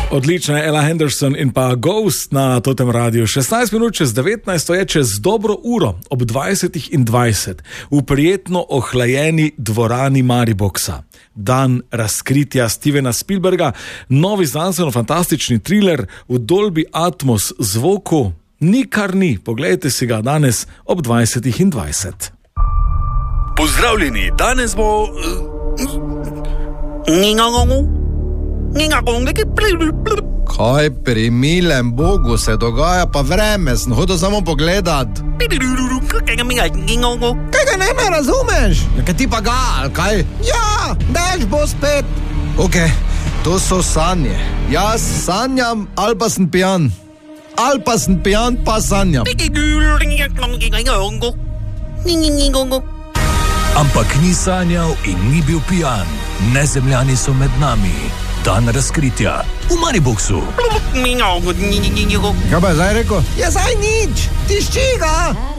Odlična je Ella Henderson in pa Ghost na Totem Radiu. 16 minut čez 19, to je čez dobro uro, ob 20:20, v prijetno ohlajeni dvorani Mariboxa. Dan razkritja Stevena Spielberga, novi znanstveno-fantastični thriller v Dolby Atmos zvoku. Ni kar ni, poglejte si ga danes ob 20:20. Pozdravljeni, danes bo... Kaj pri milem Bogu se dogaja, pa vreme, sem hodil samo pogledat. Kaj ga ne me razumeš? Kaj ti pa ga, ali kaj? Ja, dež bo spet. Okej, to so sanje. Jaz sanjam, ali pa sem pijan. Ali pa sem pijan, pa sanjam. Ampak ni sanjal in ni bil pijan. Nezemljani so med nami. Dan razkritja v Mariboxu. Kaj pa je zdaj rekel? Je zdaj nič, tišči ga.